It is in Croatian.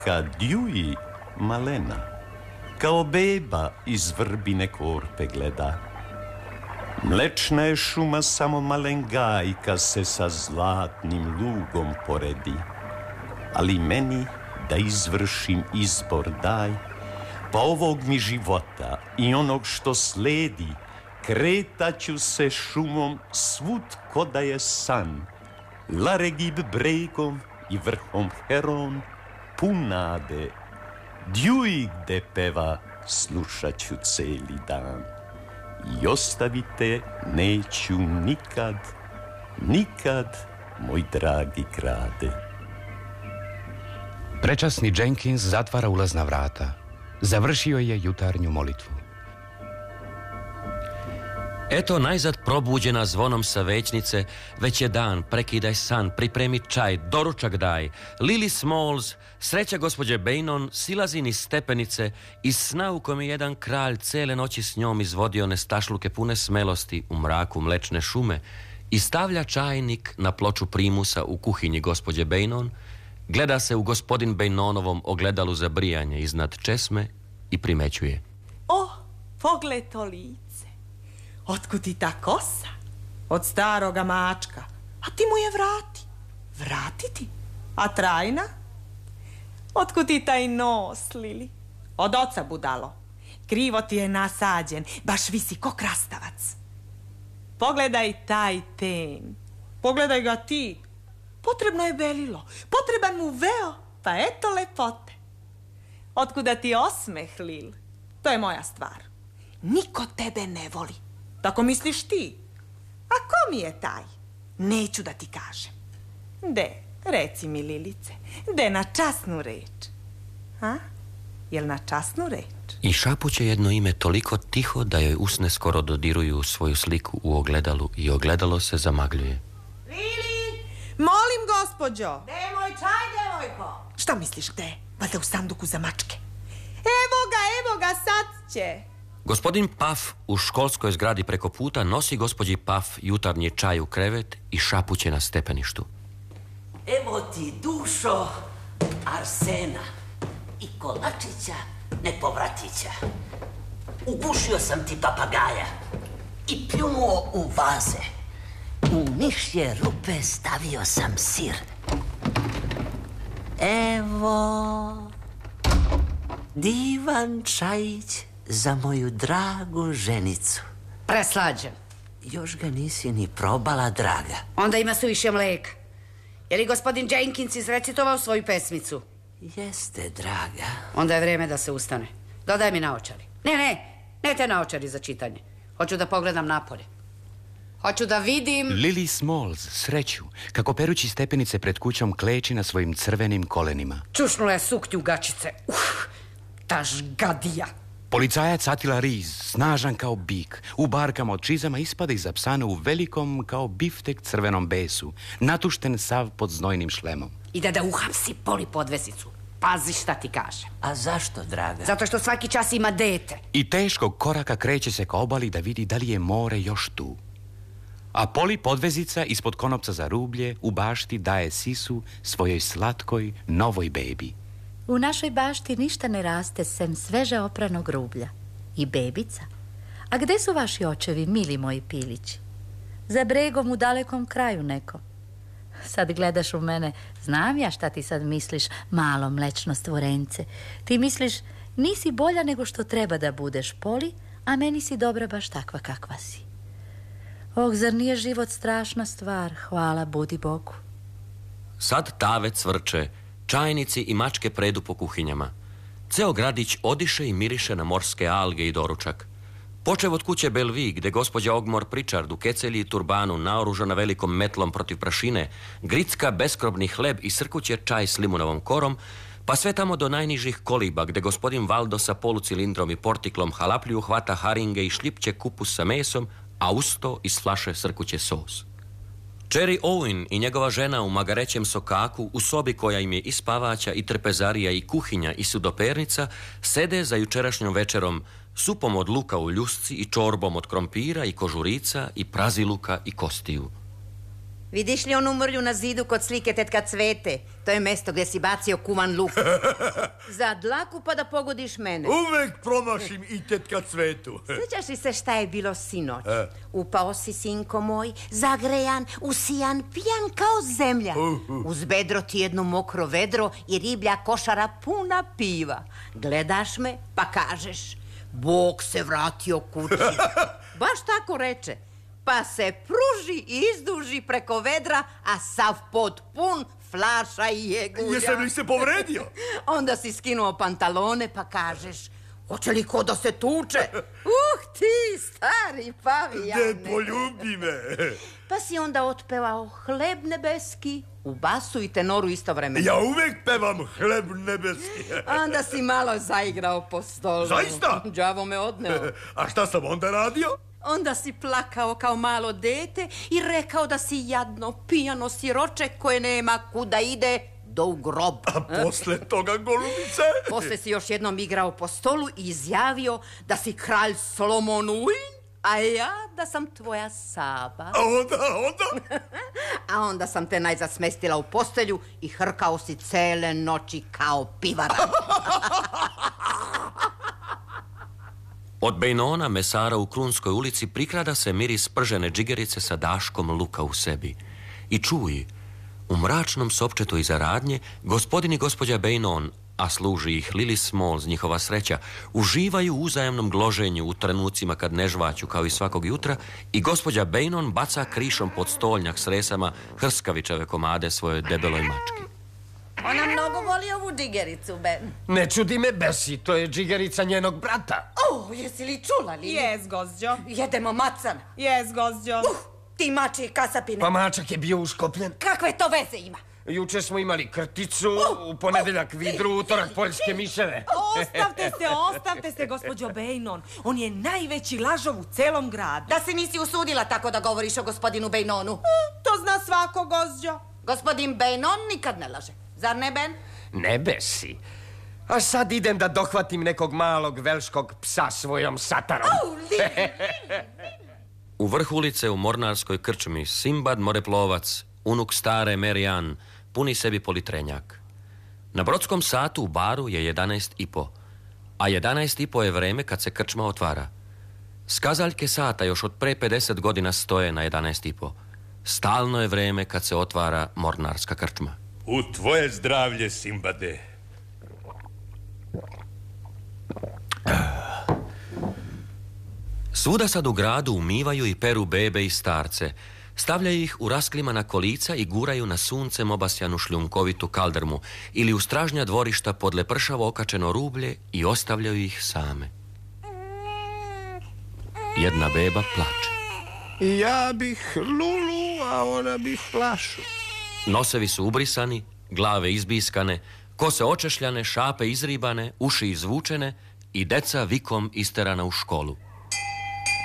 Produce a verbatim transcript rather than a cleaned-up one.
Kad Djuji malena, kao beba iz vrbine korpe gleda. Mlečna je šuma samo malengajka se sa zlatnim lugom poredi. Ali meni da izvršim izbor daj, pa ovog mi života i onog što sledi, kretaću se šumom svud ko da je san. Laregib bregom i vrhom Heron, pun nade, Djuji gde peva, slušat ću celi dan. I ostavite neću nikad, nikad, moj dragi grade. Prečasni Jenkins zatvara ulazna vrata. Završio je jutarnju molitvu. Eto najzad probuđena zvonom sa većnice, već je dan, prekidaj san, pripremi čaj, doručak daj. Lily Smalls, sreća gospođe Beynon, silazi niz stepenice, iz sna u kojem je jedan kralj cele noći s njom izvodio nestašluke pune smelosti u mraku mlečne šume i stavlja čajnik na ploču primusa u kuhinji gospođe Beynon, gleda se u gospodin Beynonovom ogledalu za brijanje iznad česme i primećuje. O, pogled to lice. Otkud ti ta kosa? Od staroga mačka. A ti mu je vrati. Vratiti? A trajna? Otkud ti taj nos, Lili? Od oca, budalo. Krivo ti je nasađen, baš visi ko krastavac. Pogledaj taj ten. Pogledaj ga ti. Potrebno je belilo. Potreban mu veo. Pa eto lepote. Otkuda ti osmeh, Lil? To je moja stvar. Niko tebe ne voli. Tako misliš ti? A ko mi je taj? Neću da ti kažem. De, reci mi, Lilice, de na časnu reč. A? Jel na časnu reč? I šapuće jedno ime toliko tiho da joj usne skoro dodiruju svoju sliku u ogledalu i ogledalo se zamagljuje. Lili! Molim, gospođo! Gde je moj čaj, devojko? Šta misliš gde? Valjda u sanduku za mačke. Evo ga, evo ga, sad će! Gospodin Puff u školskoj zgradi preko puta nosi gospođi Puff jutarnji čaj u krevet i šapuće na stepeništu. Evo ti, dušo, arsena i kolačića nepovratića. Ugušio sam ti papagaja i pljunuo u vaze. U mišje rupe stavio sam sir. Evo, divan čajić za moju dragu ženicu. Preslađen. Još ga nisi ni probala, draga. Onda ima suviše mleka. Je li gospodin Jenkins izrecitovao svoju pesmicu? Jeste, draga. Onda je vreme da se ustane. Dodaj mi naočari. Ne, ne, ne te naočari za čitanje. Hoću da pogledam napolje. Hoću da vidim... Lily Smalls, sreću, kako perući stepenice pred kućom kleči na svojim crvenim kolenima. Čušnula je suknju gačice. Uf, ta žgadija. Policajac Attila Riz, snažan kao bik, u barkama od čizama ispada iza psana u velikom kao biftek crvenom besu, natušten sav pod znojnim šlemom. Ide da uhapsi Poli podvesicu. Pazi šta ti kaže. A zašto, draga? Zato što svaki čas ima dete. I teškog koraka kreće se ka obali da vidi da li je more još tu. A Poli podvezica ispod konopca za rublje u bašti daje sisu svojoj slatkoj novoj bebi. U našoj bašti ništa ne raste sem sveže opranog rublja. I bebica. A gde su vaši očevi, mili moji pilići? Za bregom u dalekom kraju neko. Sad gledaš u mene, znam ja šta ti sad misliš, malo mlečno stvorence. Ti misliš, nisi bolja nego što treba da budeš, Poli, a meni si dobra baš takva kakva si. Oh, zar nije život strašna stvar, hvala budi Bogu. Sad tave cvrče, čajnici i mačke predu po kuhinjama. Ceo gradić odiše i miriše na morske alge i doručak. Počev od kuće Belvi, gde gospođa Ogmore Pritchard u kecelji i turbanu, naoružana velikom metlom protiv prašine, gricka beskrobni hleb i srkuće čaj s limunovom korom, pa sve tamo do najnižih koliba, gde gospodin Valdo sa polucilindrom i portiklom halaplju hvata haringe i šljipće kupus sa mesom, a usto iz flaše srkuće sos. Cherry Owen i njegova žena u magarećem sokaku, u sobi koja im je i spavaća, i trpezarija, i kuhinja, i sudopernica, sede za jučerašnjom večerom supom od luka u ljusci i čorbom od krompira i kožurica i praziluka i kostiju. Vidiš li onu mrlju na zidu kod slike tetka Cvete? To je mesto gdje si bacio kuvan luk. Za dlaku pa da pogodiš mene. Uvek promašim i tetka Cvetu. Sjećaš li se šta je bilo sinoć? Upao si, sinko moj, zagrejan, usijan, pijan kao zemlja. Uz bedro ti jedno mokro vedro i riblja košara puna piva. Gledaš me pa kažeš, Bog se vratio kući. Baš tako reče. Pa se pruži i izduži preko vedra, a sav pod pun flaša i jegulja. Jesam li se povredio? Onda si skinuo pantalone pa kažeš, hoće li ko da se tuče? Uh, ti stari pavijane. Ne poljubi me. Pa si onda otpevao Hleb nebeski u basu i tenoru istovremeno. Ja uvek pevam Hleb nebeski. Onda si malo zaigrao po stolu. Zaista? Đavo me odneo. A šta sam onda radio? Onda si plakao kao malo dete i rekao da si jadno, pijano siroče koje nema kuda ide do u grob. A posle toga, golubice? Posle si još jednom igrao po stolu i izjavio da si kralj Solomon Ulj, a ja da sam tvoja Saba. A onda, onda? A onda sam te najzad smestila u postelju i hrkao si cele noći kao pivara. Od Bejnona, mesara u Krunskoj ulici, prikrada se miris pržene džigerice sa daškom luka u sebi. I čuj, u mračnom sopčetu iza radnje, gospodin i gospođa Bejnon, a služi ih Lili Smalls, njihova sreća, uživaju u uzajamnom gloženju u trenucima kad ne žvaću kao i svakog jutra i gospođa Bejnon baca krišom pod stolnjak s resama hrskavičeve komade svojoj debeloj mački. Ona mnogo voli ovu džigericu, Ben. Ne čudi me, Besi, to je džigerica njenog brata. O, jesi li čula, Lili? Jes, gosđo. Jedemo macan. Jes, gosđo. Uh, ti mači i kasapine. Pa mačak je bio uškopljen. Kakve to veze ima? Juče smo imali krticu, u ponedeljak vidru, utorak poljske miševe. Ostavte se, ostavte se, gospođo Bejnon. On je najveći lažov u celom gradu. Da se nisi usudila tako da govoriš o gospodinu Bejnonu. To zna svako, gosđo. Gospodin Bejnon nikad ne laže. Zar ne, Ben? Ne, Besi. A sad idem da dohvatim nekog malog velškog psa svojom satarom. Oh, Lili! U vrh ulice u mornarskoj krčmi Simbad moreplovac, unuk stare Mary Ann, puni sebi politrenjak. Na brodskom satu u baru je jedanaest i po, a jedanaest i po je vreme kad se krčma otvara. Skazaljke sata još od pre pedeset godina stoje na jedanaest i po. Stalno je vreme kad se otvara mornarska krčma. U tvoje zdravlje, Simbade. Svuda sad u gradu umivaju i peru bebe i starce. Stavljaju ih u rasklimana kolica i guraju na suncem obasjanu šljunkovitu kaldrmu ili u stražnja dvorišta pod lepršavo okačeno rublje i ostavljaju ih same. Jedna beba plače. Ja bih lulu, a ona bih flašu. Nosevi su ubrisani, glave izbiskane, kose očešljane, šape izribane, uši izvučene i deca vikom isterana u školu.